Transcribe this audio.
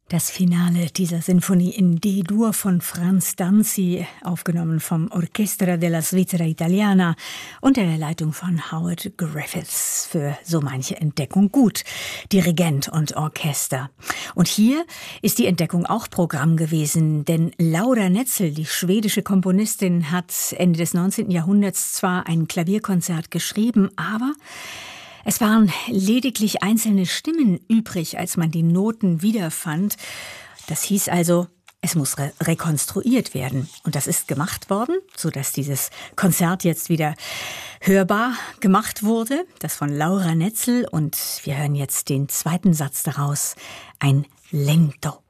Das Finale dieser Sinfonie in D-Dur von Franz Danzi, aufgenommen vom Orchestra della Svizzera Italiana unter der Leitung von Howard Griffiths. Für so manche Entdeckung gut, Dirigent und Orchester. Und hier ist die Entdeckung auch Programm gewesen, denn Laura Netzel, die schwedische Komponistin, hat Ende des 19. Jahrhunderts zwar ein Klavierkonzert geschrieben, aber es waren lediglich einzelne Stimmen übrig, als man die Noten wiederfand. Das hieß also, es muss rekonstruiert werden. Und das ist gemacht worden, sodass dieses Konzert jetzt wieder hörbar gemacht wurde. Das von Laura Netzel. Und wir hören jetzt den zweiten Satz daraus, ein Lento.